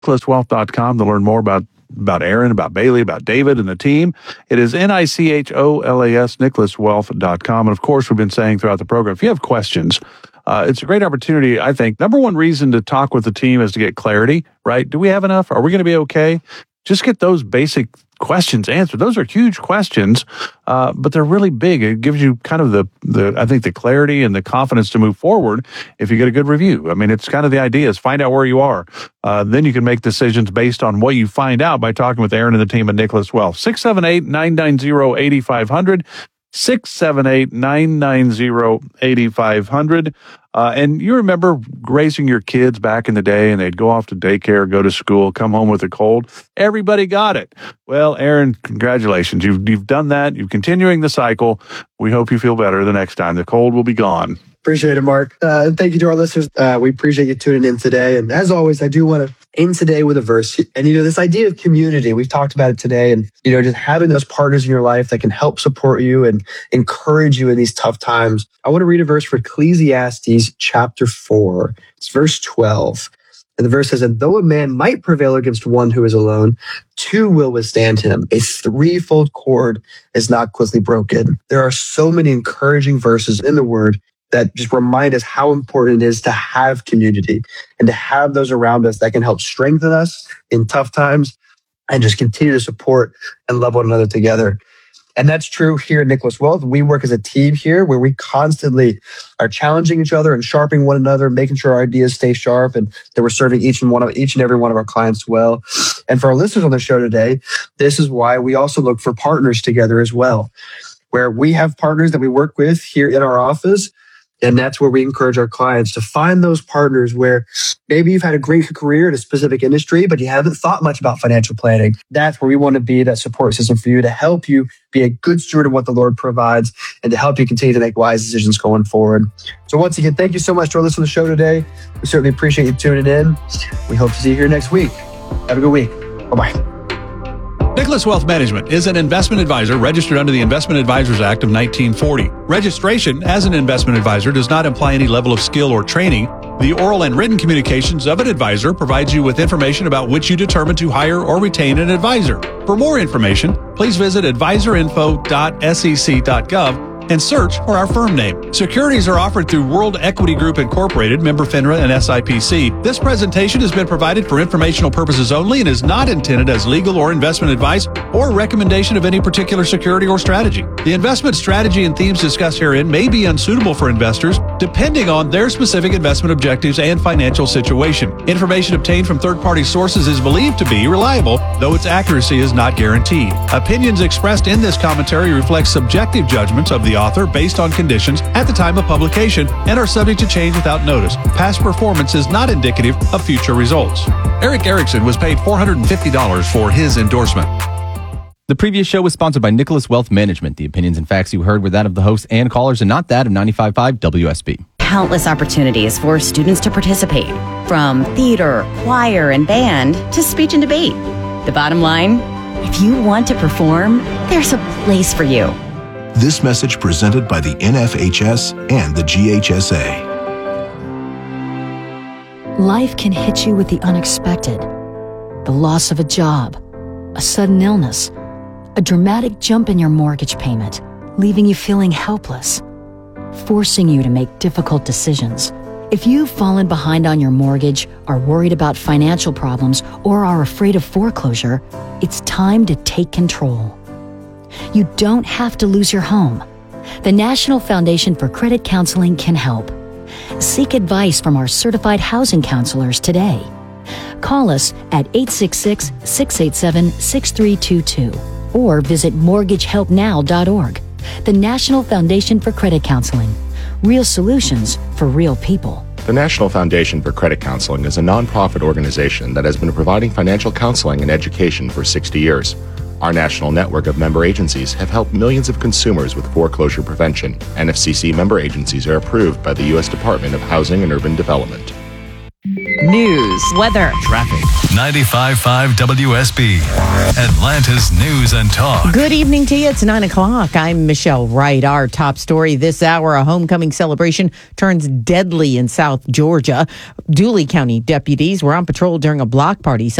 NicholasWealth.com to learn more about Aaron, about Bailey, about David and the team. It is NICHOLAS, NicholasWealth.com. And of course, we've been saying throughout the program, if you have questions, it's a great opportunity, I think. Number one reason to talk with the team is to get clarity, right? Do we have enough? Are we going to be okay? Just get those basic questions answered. Those are huge questions, but they're really big. It gives you kind of I think the clarity and the confidence to move forward if you get a good review. I mean, it's kind of the idea is find out where you are. Then you can make decisions based on what you find out by talking with Aaron and the team at Nicholas Wealth. 678-990-8500. 678-990-8500. And you remember raising your kids back in the day and they'd go off to daycare, go to school, come home with a cold. Everybody got it. Well, Aaron, congratulations. You've done that. You're continuing the cycle. We hope you feel better the next time. The cold will be gone. Appreciate it, Mark. Thank you to our listeners. We appreciate you tuning in today. And as always, I do want to end today with a verse. And, this idea of community, we've talked about it today. And, just having those partners in your life that can help support you and encourage you in these tough times. I want to read a verse for Ecclesiastes chapter 4. It's verse 12. And the verse says, and though a man might prevail against one who is alone, two will withstand him. A threefold cord is not quickly broken. There are so many encouraging verses in the word that just remind us how important it is to have community and to have those around us that can help strengthen us in tough times and just continue to support and love one another together. And that's true here at Nicholas Wealth. We work as a team here where we constantly are challenging each other and sharpening one another, making sure our ideas stay sharp and that we're serving each and every one of our clients well. And for our listeners on the show today, this is why we also look for partners together as well, where we have partners that we work with here in our office. And that's where we encourage our clients to find those partners where maybe you've had a great career in a specific industry, but you haven't thought much about financial planning. That's where we want to be that support system for you to help you be a good steward of what the Lord provides and to help you continue to make wise decisions going forward. So once again, thank you so much for listening to the show today. We certainly appreciate you tuning in. We hope to see you here next week. Have a good week. Bye-bye. Nicholas Wealth Management is an investment advisor registered under the Investment Advisors Act of 1940. Registration as an investment advisor does not imply any level of skill or training. The oral and written communications of an advisor provides you with information about which you determine to hire or retain an advisor. For more information, please visit advisorinfo.sec.gov and search for our firm name. Securities are offered through World Equity Group Incorporated, member FINRA and SIPC. This presentation has been provided for informational purposes only and is not intended as legal or investment advice or recommendation of any particular security or strategy. The investment strategy and themes discussed herein may be unsuitable for investors depending on their specific investment objectives and financial situation. Information obtained from third-party sources is believed to be reliable, though its accuracy is not guaranteed. Opinions expressed in this commentary reflect subjective judgments of the author based on conditions at the time of publication and are subject to change without notice. Past performance is not indicative of future results. Eric Erickson was paid $450 for his endorsement. The previous show was sponsored by Nicholas Wealth Management. The opinions and facts you heard were that of the hosts and callers and not that of 95.5 WSB. Countless opportunities for students to participate, from theater, choir, and band to speech and debate. The bottom line, if you want to perform, there's a place for you. This message presented by the NFHS and the GHSA. Life can hit you with the unexpected. The loss of a job, a sudden illness, a dramatic jump in your mortgage payment, leaving you feeling helpless, forcing you to make difficult decisions. If you've fallen behind on your mortgage, are worried about financial problems, or are afraid of foreclosure, it's time to take control. You don't have to lose your home. The National Foundation for Credit Counseling can help. Seek advice from our certified housing counselors today. Call us at 866-687-6322 or visit mortgagehelpnow.org. The National Foundation for Credit Counseling. Real solutions for real people. The National Foundation for Credit Counseling is a nonprofit organization that has been providing financial counseling and education for 60 years. Our national network of member agencies have helped millions of consumers with foreclosure prevention. NFCC member agencies are approved by the U.S. Department of Housing and Urban Development. news, weather, Traffic. 95.5 WSB, Atlanta's News and Talk. Good evening to you. It's 9 o'clock. I'm Michelle Wright. Our top story this hour, a homecoming celebration turns deadly in South Georgia. Dooley County deputies were on patrol during a block party